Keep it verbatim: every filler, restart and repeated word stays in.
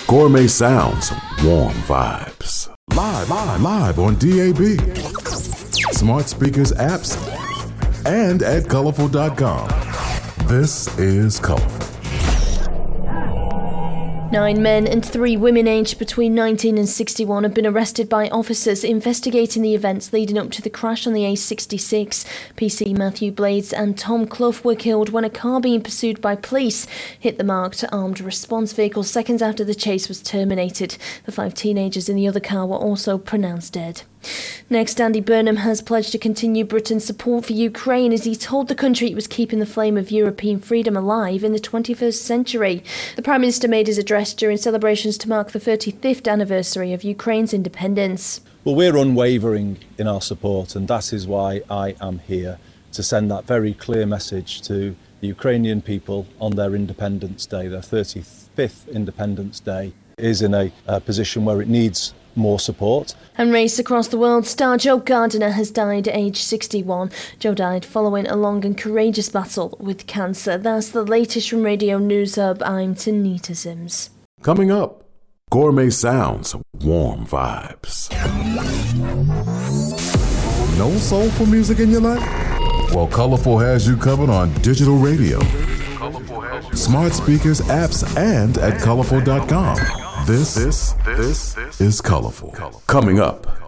Gourmet sounds, warm vibes. Live, live, live on D A B, smart speakers, apps, and at colorful dot com. This is Colorful. Nine men and three women aged between nineteen and sixty-one have been arrested by officers investigating the events leading up to the crash on the A sixty-six. P C Matthew Blades and Tom Clough were killed when a car being pursued by police hit the marked armed response vehicle seconds after the chase was terminated. The five teenagers in the other car were also pronounced dead. Next, Andy Burnham has pledged to continue Britain's support for Ukraine as he told the country it was keeping the flame of European freedom alive in the twenty-first century. The Prime Minister made his address during celebrations to mark the thirty-fifth anniversary of Ukraine's independence. Well, we're unwavering in our support, and that is why I am here, to send that very clear message to the Ukrainian people on their Independence Day. Their thirty-fifth Independence Day is in a, a position where it needs more support. And race across the world, star Joe Gardner has died at age sixty-one. Joe died following a long and courageous battle with cancer. That's the latest from Radio News Hub. I'm Tanita Sims. Coming up, gourmet sounds, warm vibes. No soulful music in your life? Well, Colorful has you covered on digital radio, smart speakers, apps, and at colorful dot com. This, this, this is Colorful. Coming up,